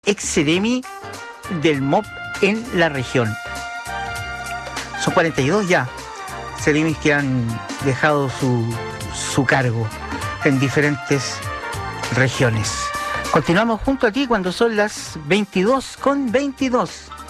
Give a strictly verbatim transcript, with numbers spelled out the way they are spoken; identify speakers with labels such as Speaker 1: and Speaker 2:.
Speaker 1: ex seremi del M O P en la región. Son cuarenta y dos ya seremis que han dejado su, su cargo en diferentes regiones. Continuamos junto a ti cuando son las veintidós con veintidós.